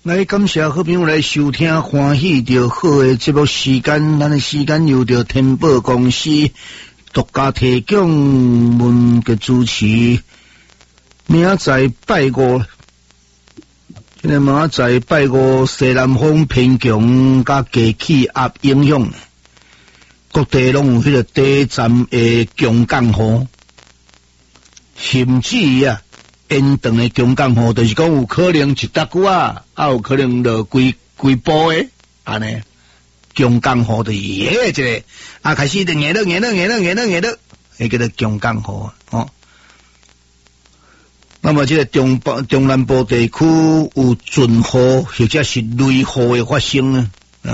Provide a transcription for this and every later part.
来感谢好朋友来收听欢喜着好的节目时间，咱的时间由着天宝公司独家提供，阮嘅主持明仔载拜五，今日明仔载拜五西南风偏强甲低气压影响，各地拢有迄个短暂的强降雨，甚至延长的强降雨，就是讲有可能一搭久啊，有可能就规波的安尼强降雨的一个开始就硬了，会叫做强降雨哦。那么这个中南部地区有阵雨或者是雷雨的发生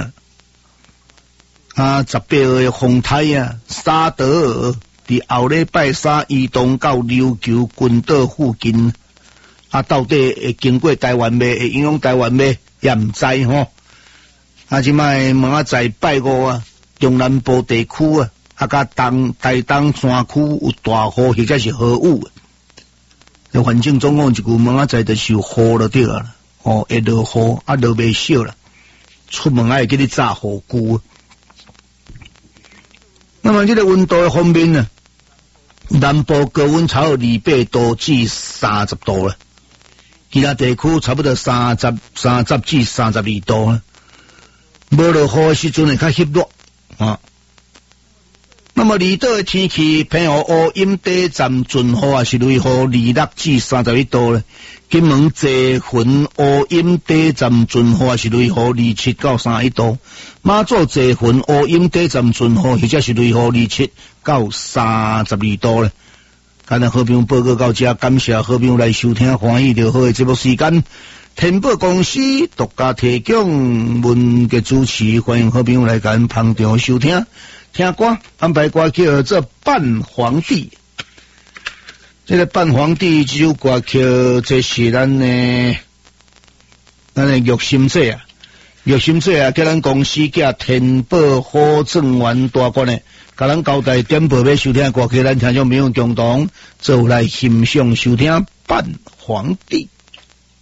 18号的风台沙德尔伫后礼拜三移动到琉球群岛附近，到底会经过台湾未？会影响台湾未？也唔知吼。即摆明仔载拜五中南部地区甲台东山区有大雨或者是豪雨。反正总共一句明仔载就是有雨就对了，会落雨落袂少啦。出门会记得炸雨具。那么这个温度的方面呢？南部高温超过28度至30度了，其他地区差不多30至32度了。无落雨的时阵会较翕热那么离岛的天气偏好乌阴短暂阵雨是雷雨26至31度了。金门济云乌阴短暂阵雨是雷雨27到31度。马祖济云乌阴短暂阵雨或者是雷雨27到32度了。今日好朋友报告到这，感谢好朋友来收听欢喜就好的节目时间。天宝公司独家提供，阮嘅主持欢迎好朋友来跟旁听收听。听歌安排歌叫做《扮皇帝》，这个《扮皇帝》这首歌曲，这是咱的玉心姐叫咱公司叫天宝好正元大官的，甲咱交代点播要收听歌曲，咱听众朋友共同做来欣赏收听《扮皇帝》。